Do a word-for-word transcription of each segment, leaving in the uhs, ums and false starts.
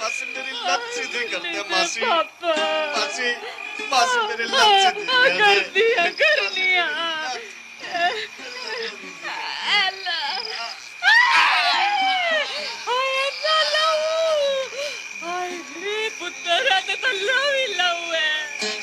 मासी मेरी लत सीधी कर दे मासी। पापा मासी मासी मेरी लत सीधी कर दे। कर दिया कर दिया अल्लाह हाय अल्लाह हाय रे पुत्रा ते तल्ला भी लव है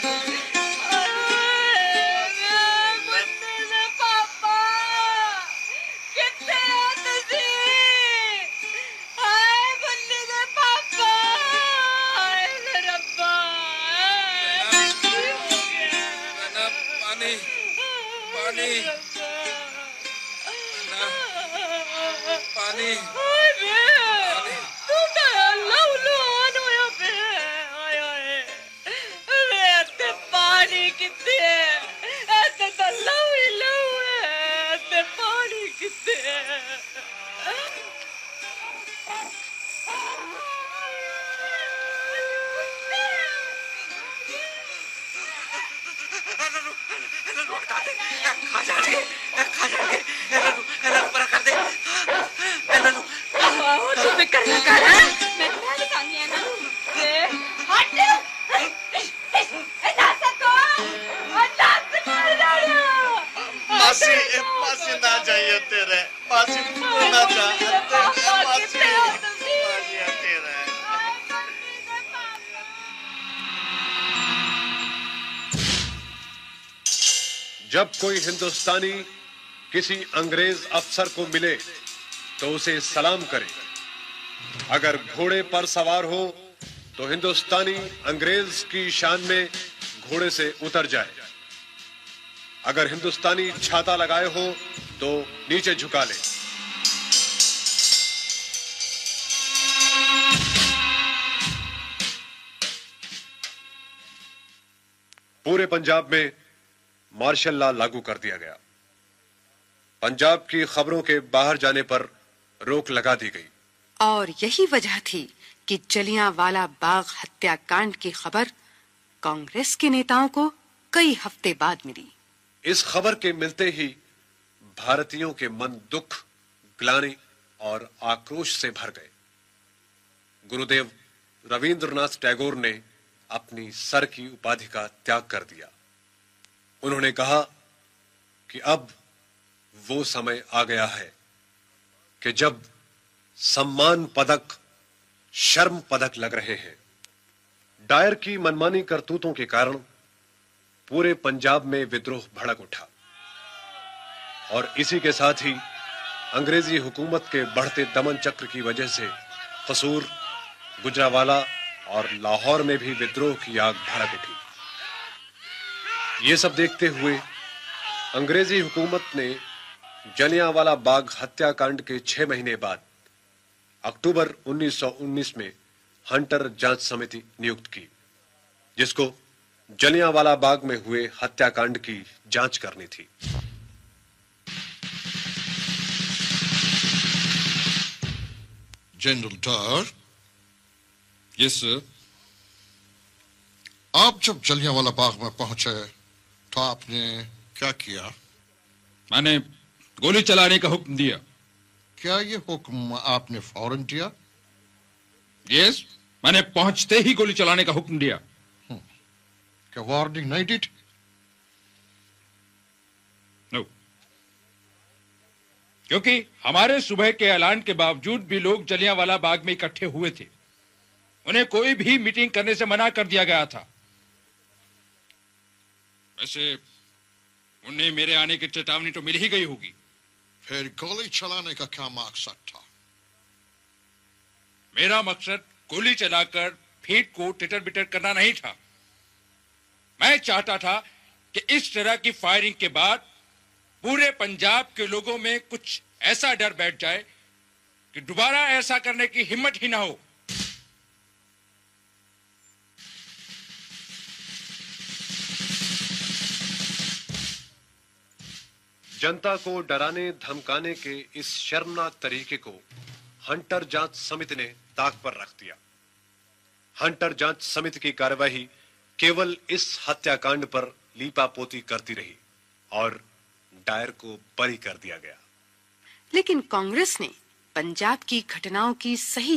पानी पानी अरे तू तो लव लुआन होया पे आय आय अरे ते पानी किथे है ऐसे तो लव ही लव है ते पानी किथे है खा जाएंगे खा जाएंगे एलानु एलानु पर कर दे एलानु आओ तू फिकर न कर मैं पहले सांगी है ना ये हट ए नासा को नासा मार डालो मासी मासी ना जाइए तेरे मासी तू ना जा मासी मासी तेरे जब कोई हिंदुस्तानी किसी अंग्रेज अफसर को मिले तो उसे सलाम करे। अगर घोड़े पर सवार हो तो हिंदुस्तानी अंग्रेज की शान में घोड़े से उतर जाए। अगर हिंदुस्तानी छाता लगाए हो तो नीचे झुका ले। पूरे पंजाब में मार्शल लॉ लागू कर दिया गया। पंजाब की खबरों के बाहर जाने पर रोक लगा दी गई। और यही वजह थी कि जलियांवाला बाग हत्याकांड की खबर कांग्रेस के नेताओं को कई हफ्ते बाद मिली। इस खबर के मिलते ही भारतीयों के मन दुख, ग्लानि और आक्रोश से भर गए। गुरुदेव रविंद्रनाथ टैगोर ने अपनी सर की उपाधि का त्याग कर दिया। उन्होंने कहा कि अब वो समय आ गया है कि जब सम्मान पदक शर्म पदक लग रहे हैं। डायर की मनमानी करतूतों के कारण पूरे पंजाब में विद्रोह भड़क उठा और इसी के साथ ही अंग्रेजी हुकूमत के बढ़ते दमन चक्र की वजह से कसूर, गुजरावाला और लाहौर में भी विद्रोह की आग भड़क उठी। ये सब देखते हुए अंग्रेजी हुकूमत ने जलियांवाला बाग हत्याकांड के छह महीने बाद अक्टूबर उन्नीस सौ उन्नीस में हंटर जांच समिति नियुक्त की, जिसको जलियांवाला बाग में हुए हत्याकांड की जांच करनी थी। General Dyer. Yes sir. आप जब जलियांवाला बाग में पहुंचे तो आपने क्या किया? मैंने गोली चलाने का हुक्म दिया। क्या ये हुक्म आपने फौरन दिया? यस, मैंने पहुंचते ही गोली चलाने का हुक्म दिया। क्या वार्निंग नहीं दी? नो, क्योंकि हमारे सुबह के ऐलान के बावजूद भी लोग जलियांवाला बाग में इकट्ठे हुए थे। उन्हें कोई भी मीटिंग करने से मना कर दिया गया था। वैसे उन्हें मेरे आने की चेतावनी तो मिल ही गई होगी। फिर गोली चलाने का क्या मकसद था? मेरा मकसद गोली चलाकर भीड़ को तितर बितर करना नहीं था। मैं चाहता था कि इस तरह की फायरिंग के बाद पूरे पंजाब के लोगों में कुछ ऐसा डर बैठ जाए कि दोबारा ऐसा करने की हिम्मत ही ना हो। जनता को डराने धमकाने के इस शर्मनाक तरीके को हंटर जांच समिति ने ताक पर रख दिया। हंटर जांच समिति की कार्यवाही केवल इस हत्याकांड पर लीपापोती करती रही और डायर को बरी कर दिया गया। लेकिन कांग्रेस ने पंजाब की घटनाओं की सही